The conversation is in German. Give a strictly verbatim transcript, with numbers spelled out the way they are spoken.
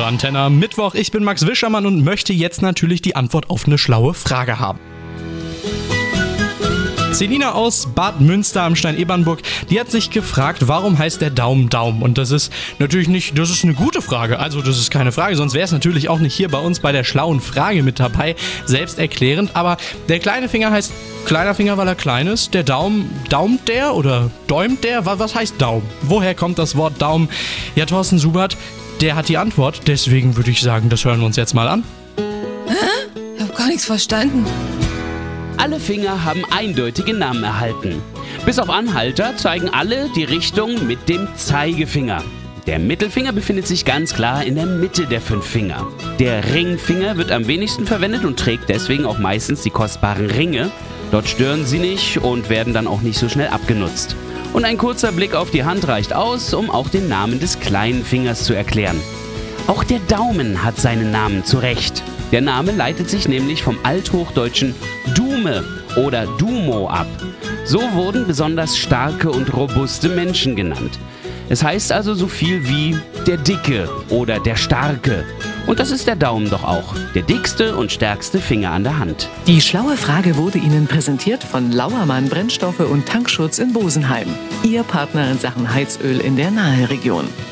eure Antenne am Mittwoch. Ich bin Max Wischermann und möchte jetzt natürlich die Antwort auf eine schlaue Frage haben. Selina aus Bad Münster am Stein-Ebernburg, die hat sich gefragt, warum heißt der Daumen Daumen? Und das ist natürlich nicht, das ist eine gute Frage, also das ist keine Frage, sonst wäre es natürlich auch nicht hier bei uns bei der schlauen Frage mit dabei, selbsterklärend. Aber der kleine Finger heißt kleiner Finger, weil er klein ist. Der Daumen, daumt der oder däumt der? Was heißt Daumen? Woher kommt das Wort Daumen? Ja, Thorsten Subert, der hat die Antwort, deswegen würde ich sagen, das hören wir uns jetzt mal an. Hä? Ich habe gar nichts verstanden. Alle Finger haben eindeutige Namen erhalten. Bis auf Anhalter zeigen alle die Richtung mit dem Zeigefinger. Der Mittelfinger befindet sich ganz klar in der Mitte der fünf Finger. Der Ringfinger wird am wenigsten verwendet und trägt deswegen auch meistens die kostbaren Ringe. Dort stören sie nicht und werden dann auch nicht so schnell abgenutzt. Und ein kurzer Blick auf die Hand reicht aus, um auch den Namen des kleinen Fingers zu erklären. Auch der Daumen hat seinen Namen zurecht. Der Name leitet sich nämlich vom althochdeutschen Dume oder Dumo ab. So wurden besonders starke und robuste Menschen genannt. Es heißt also so viel wie der Dicke oder der Starke. Und das ist der Daumen doch auch, der dickste und stärkste Finger an der Hand. Die schlaue Frage wurde Ihnen präsentiert von Lauermann Brennstoffe und Tankschutz in Bosenheim. Ihr Partner in Sachen Heizöl in der Naheregion.